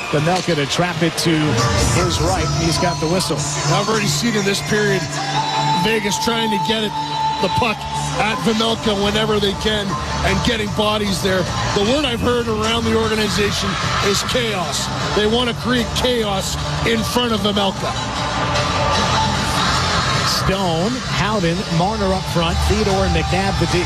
Vejmelka to trap it to his right. He's got the whistle. I've already seen in this period Vegas trying to get the puck at Vejmelka whenever they can and getting bodies there. The word I've heard around the organization is chaos. They want to create chaos in front of Vejmelka. Stone, Howden, Marner up front, Theodore and McNabb the D.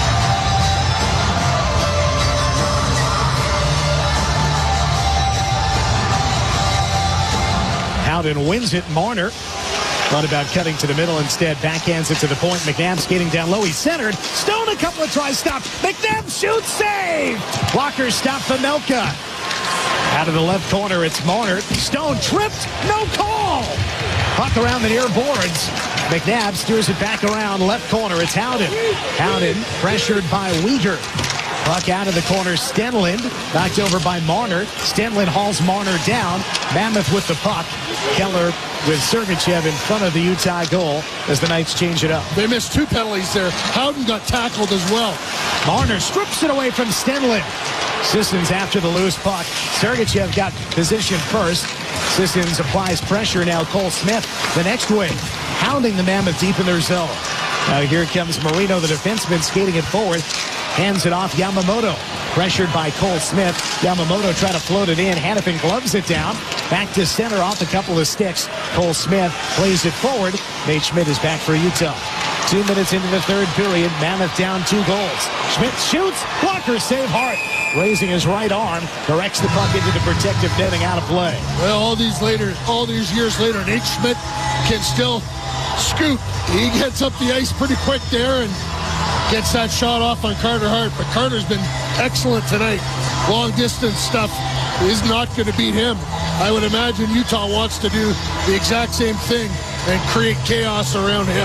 Howden wins it. Marner thought about cutting to the middle, instead backhands it to the point. McNabb skating down low. He's centered. Stone a couple of tries, stopped. McNabb shoots, save! Walker stopped Vejmelka. Out of the left corner, it's Marner. Stone tripped, no call! Puck around the near boards. McNabb steers it back around left corner. It's Howden. Howden pressured by Weegar. Puck out of the corner. Stenlund knocked over by Marner. Stenlund hauls Marner down. Mammoth with the puck. Keller with Sergachev in front of the Utah goal as the Knights change it up. They missed 2 penalties there. Howden got tackled as well. Marner strips it away from Stenlund. Sissons after the loose puck. Sergachev got position first. Sissons applies pressure. Now Cole Smith the next wing, hounding the Mammoth deep in their zone. Now here comes Marino, the defenseman, skating it forward. Hands it off Yamamoto. Pressured by Cole Smith. Yamamoto trying to float it in. Hannafin gloves it down. Back to center off a couple of sticks. Cole Smith plays it forward. Nate Schmidt is back for Utah. 2 minutes into the third period. Mammoth down 2 goals. Schmidt shoots. Blocker save Hart. Raising his right arm. Directs the puck into the protective netting, out of play. Well, all these years later, Nate Schmidt can still scoot. He gets up the ice pretty quick there and gets that shot off on Carter Hart. But Carter's been excellent tonight. Long distance stuff is not going to beat him. I would imagine Utah wants to do the exact same thing and create chaos around him.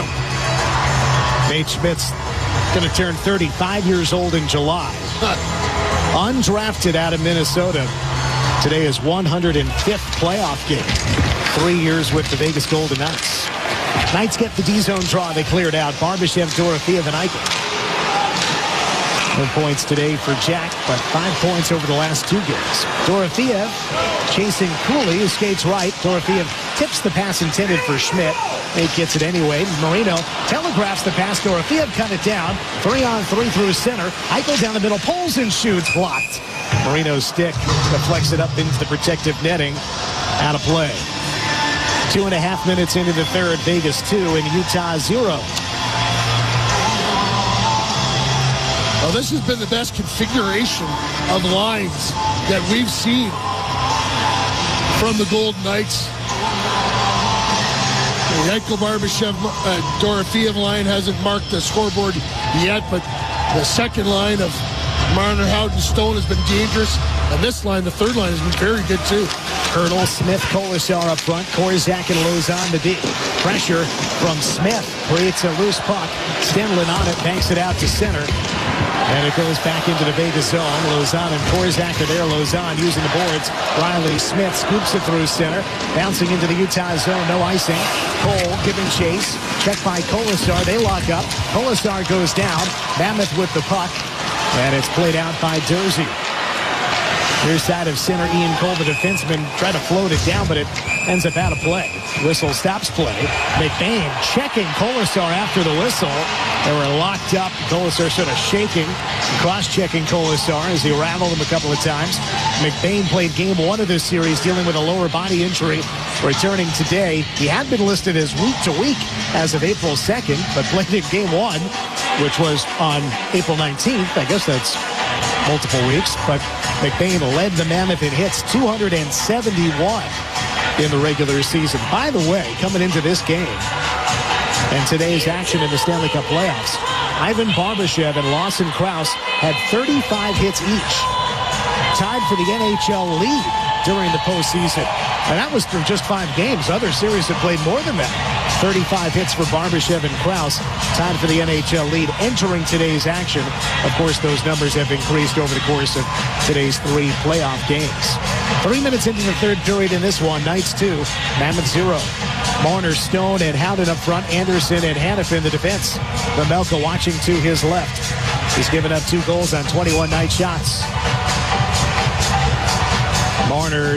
Nate Schmidt's going to turn 35 years old in July. Undrafted out of Minnesota. Today is 105th playoff game. 3 years with the Vegas Golden Knights. Knights get the D-zone draw. They cleared out. Barbashev, Dorofeev, and Eichel. No points today for Jack, but 5 points over the last 2 games. Dorofeev chasing Cooley, who skates right. Dorofeev tips the pass intended for Schmidt. Nate gets it anyway. Marino telegraphs the pass. Dorofeev cut it down. 3-on-3 through center. Eichel down the middle, pulls and shoots. Blocked. Marino's stick deflects it up into the protective netting. Out of play. 2.5 minutes into the third. Vegas 2 and Utah 0. Well, this has been the best configuration of lines that we've seen from the Golden Knights. The Eichel, Barbashev, Dorofeev line hasn't marked the scoreboard yet, but the second line of Marner, Howden, Stone has been dangerous. And this line, the third line, has been very good too. Hurdle, Smith, Kolasar up front. Korzak and Lozon the D. Pressure from Smith creates a loose puck. Stenlund on it, banks it out to center. And it goes back into the Vegas zone. Lozon and Korzak are there. Lozon using the boards. Riley Smith scoops it through center. Bouncing into the Utah zone. No icing. Cole giving chase. Checked by Kolasar. They lock up. Kolasar goes down. Mammoth with the puck. And it's played out by Durzi. Near side of center, Ian Cole, the defenseman, tried to float it down, but it ends up out of play. Whistle stops play. McBain checking Kolasar after the whistle. They were locked up. Kolasar sort of shaking, cross-checking Kolasar as he rattled him a couple of times. McBain played game 1 of this series, dealing with a lower body injury. Returning today, he had been listed as week to week as of April 2nd, but played in game 1, which was on April 19th. I guess that's multiple weeks, but McBain led the Mammoth in hits, 271 in the regular season. By the way, coming into this game and today's action in the Stanley Cup playoffs, Ivan Barbashev and Lawson Krause had 35 hits each, tied for the NHL lead during the postseason. And that was through just 5 games. Other series have played more than that. 35 hits for Barbashev and Krause, tied for the NHL lead entering today's action. Of course, those numbers have increased over the course of today's 3 playoff games. 3 minutes into the third period in this one, Knights 2, Mammoth 0. Marner, Stone, and Howden up front. Anderson and Hannafin the defense. Vejmelka watching to his left. He's given up 2 goals on 21 night shots. Marner